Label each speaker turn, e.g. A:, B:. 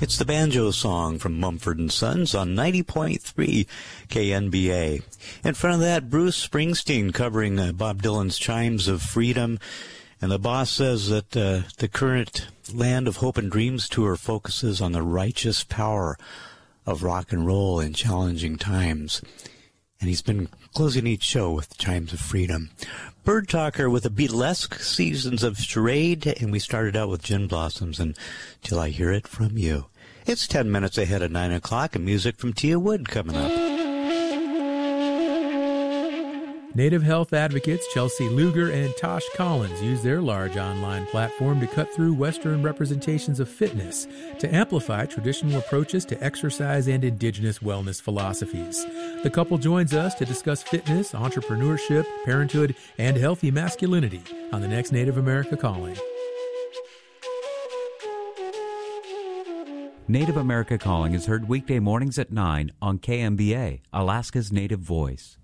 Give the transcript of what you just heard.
A: It's the banjo song from Mumford & Sons on 90.3 KNBA. In front of that, Bruce Springsteen covering Bob Dylan's Chimes of Freedom. And the boss says that the current Land of Hope and Dreams tour focuses on the righteous power of rock and roll in challenging times. And he's been closing each show with Chimes of Freedom. Bird Talker with the Beatlesque Seasons of Charade, and we started out with Gin Blossoms and Till I Hear It From You. It's 10 minutes ahead of 9 o'clock, and music from Tia Wood coming up.
B: Native health advocates Chelsea Luger and Tosh Collins use their large online platform to cut through Western representations of fitness to amplify traditional approaches to exercise and indigenous wellness philosophies. The couple joins us to discuss fitness, entrepreneurship, parenthood, and healthy masculinity on the next Native America Calling.
C: Native America Calling is heard weekday mornings at 9 on KMBA, Alaska's Native Voice.